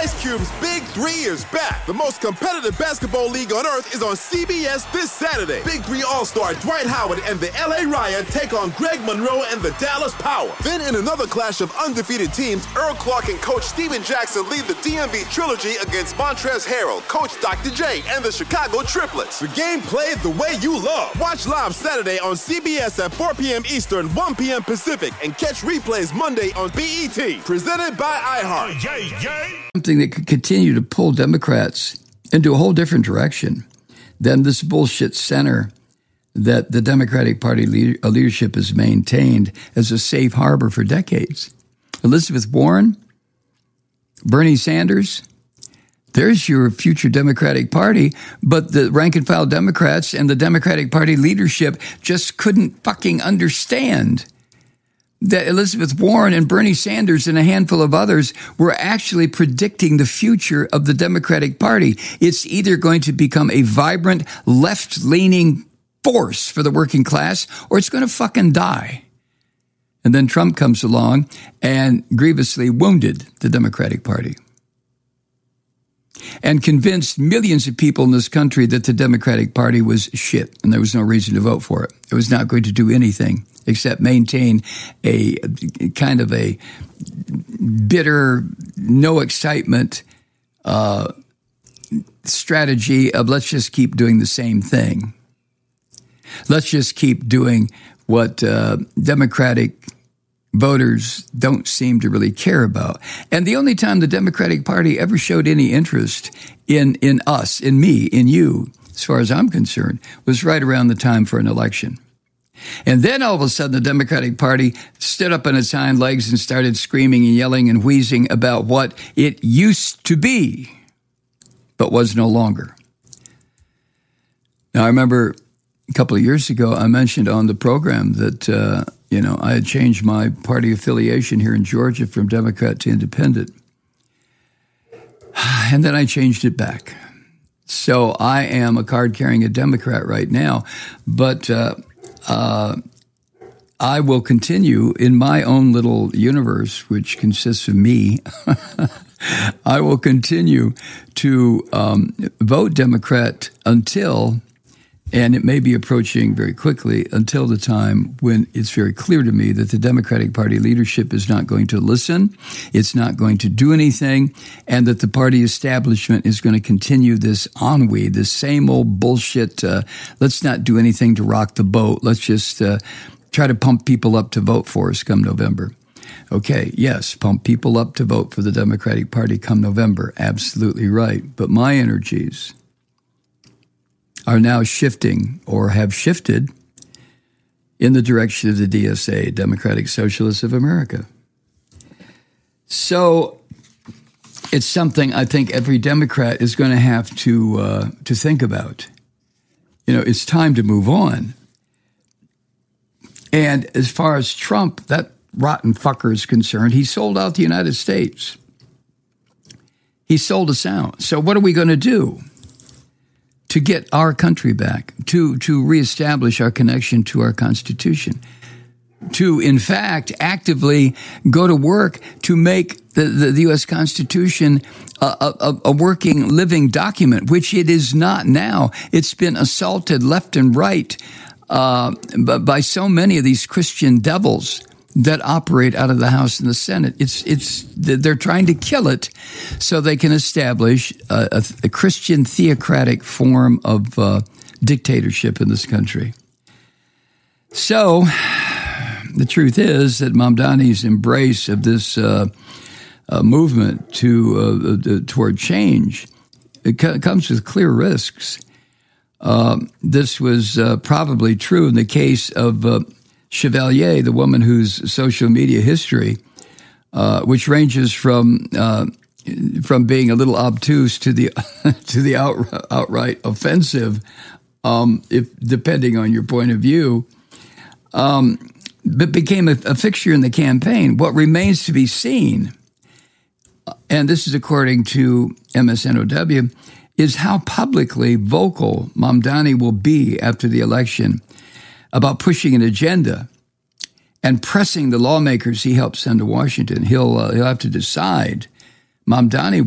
Ice Cube's Big 3 is back. The most competitive basketball league on earth is on CBS this Saturday. Big 3 All-Star Dwight Howard and the LA Riot take on Greg Monroe and the Dallas Power. Then in another clash of undefeated teams, Earl Clark and Coach Steven Jackson lead the DMV Trilogy against Montrezl Harrell, Coach Dr. J, and the Chicago Triplets. The game played the way you love. Watch live Saturday on CBS at 4 p.m. Eastern, 1 p.m. Pacific, and catch replays Monday on BET. Presented by iHeart. Something that could continue to pull Democrats into a whole different direction than this bullshit center that the Democratic Party leadership has maintained as a safe harbor for decades. Elizabeth Warren, Bernie Sanders, there's your future Democratic Party, but the rank-and-file Democrats and the Democratic Party leadership just couldn't fucking understand that Elizabeth Warren and Bernie Sanders and a handful of others were actually predicting the future of the Democratic Party. It's either going to become a vibrant, left-leaning force for the working class, or it's going to fucking die. And then Trump comes along and grievously wounded the Democratic Party and convinced millions of people in this country that the Democratic Party was shit and there was no reason to vote for it. It was not going to do anything except maintain a kind of a bitter, no excitement strategy of let's just keep doing the same thing. Let's just keep doing what Democratic voters don't seem to really care about. And the only time the Democratic Party ever showed any interest in us, in me, in you, as far as I'm concerned, was right around the time for an election. And then all of a sudden the Democratic Party stood up on its hind legs and started screaming and yelling and wheezing about what it used to be, but was no longer. Now, I remember a couple of years ago, I mentioned on the program that, I had changed my party affiliation here in Georgia from Democrat to Independent. And then I changed it back. So I am a card-carrying Democrat right now, but I will continue in my own little universe, which consists of me. I will continue to vote Democrat until, and it may be approaching very quickly, until the time when it's very clear to me that the Democratic Party leadership is not going to listen, it's not going to do anything, and that the party establishment is going to continue this ennui, this same old bullshit, let's not do anything to rock the boat, let's just try to pump people up to vote for us come November. Okay, yes, pump people up to vote for the Democratic Party come November, absolutely right, but my energies are now shifting or have shifted in the direction of the DSA, Democratic Socialists of America. So it's something I think every Democrat is going to have to think about. It's time to move on. And as far as Trump, that rotten fucker is concerned, he sold out the United States. He sold us out. So what are we going to do to get our country back, to reestablish our connection to our Constitution, to, in fact, actively go to work to make the U.S. Constitution a working, living document, which it is not now. It's been assaulted left and right by so many of these Christian devils that operate out of the House and the Senate. They're trying to kill it so they can establish a Christian theocratic form of dictatorship in this country. So the truth is that Mamdani's embrace of this movement toward change, it comes with clear risks. This was probably true in the case of Chevalier, the woman whose social media history, which ranges from being a little obtuse to the outright offensive, if depending on your point of view, but became a fixture in the campaign. What remains to be seen, and this is according to MSNOW, is how publicly vocal Mamdani will be after the election about pushing an agenda and pressing the lawmakers he helped send to Washington. He'll have to decide. Mamdani